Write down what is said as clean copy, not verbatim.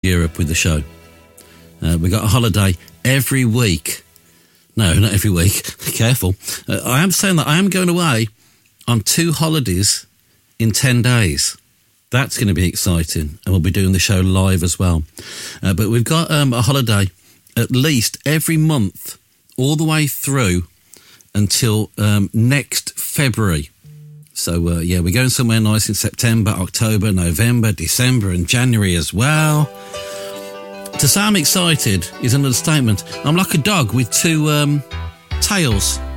Europe with the show. We got a holiday every week. No, not every week. Careful. I am saying that I am going away on 2 holidays in 10 days. That's going to be exciting, and we'll be doing the show live as well. But we've got a holiday at least every month, all the way through until next February. So, we're going somewhere nice in September, October, November, December and January as well. To say I'm excited is an understatement. I'm like a dog with 2 tails.